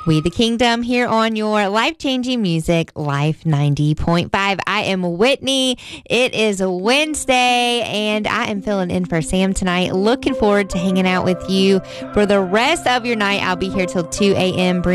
We the Kingdom here on your life-changing music, Life 90.5. I am Whitney. It is a Wednesday, and I am filling in for Sam tonight. Looking forward to hanging out with you for the rest of your night. I'll be here till 2 a.m.